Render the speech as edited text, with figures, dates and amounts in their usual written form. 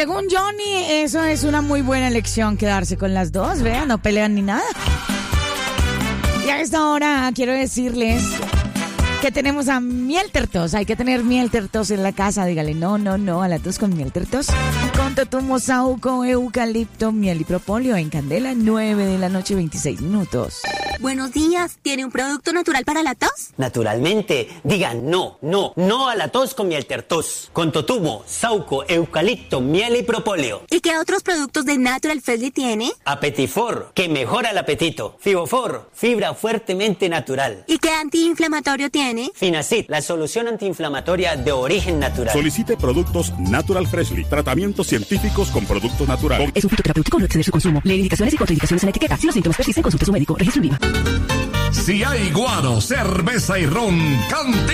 Según Johnny, eso es una muy buena elección, quedarse con las dos, vean, no pelean ni nada. Y a esta hora quiero decirles que tenemos a miel tertos. Hay que tener miel tertos en la casa. Dígale no a la tos con miel tertos. Con totumo, saúco, eucalipto, miel y propóleo en Candela, 9 de la noche, 26 minutos. Buenos días. ¿Tiene un producto natural para la tos? Naturalmente. Digan no a la tos con miel tertos. Con totumo, saúco, eucalipto, miel y propóleo. ¿Y qué otros productos de Natural Freshly tiene? Apetifor, que mejora el apetito. Fibofor, fibra fuertemente natural. ¿Y qué antiinflamatorio tiene? Finacid, la solución antiinflamatoria de origen natural. Solicite productos Natural Freshly. Tratamientos científicos con productos naturales. Es un fitoterapéutico, no exceder su consumo. Lee indicaciones y contraindicaciones en la etiqueta. Si los síntomas persisten, consulte a su médico. Registro en Viva. Si hay guaro, cerveza y ron, cante